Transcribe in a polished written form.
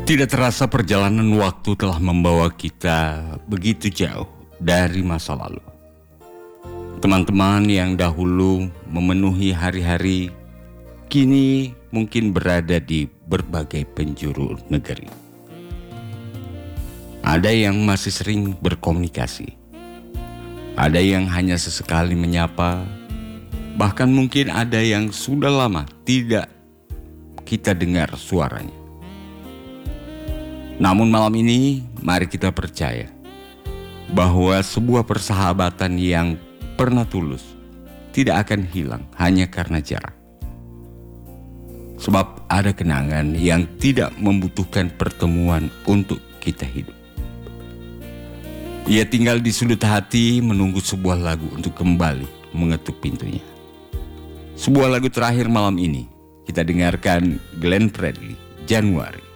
Tidak terasa perjalanan waktu telah membawa kita begitu jauh dari masa lalu. Teman-teman yang dahulu memenuhi hari-hari, kini mungkin berada di berbagai penjuru negeri. Ada yang masih sering berkomunikasi. Ada yang hanya sesekali menyapa. Bahkan mungkin ada yang sudah lama tidak kita dengar suaranya. Namun malam ini, mari kita percaya bahwa sebuah persahabatan yang pernah tulus tidak akan hilang hanya karena jarak. Sebab ada kenangan yang tidak membutuhkan pertemuan untuk kita hidup. Ia tinggal di sudut hati menunggu sebuah lagu untuk kembali mengetuk pintunya. Sebuah lagu terakhir malam ini, kita dengarkan Glenn Fredly, Januari.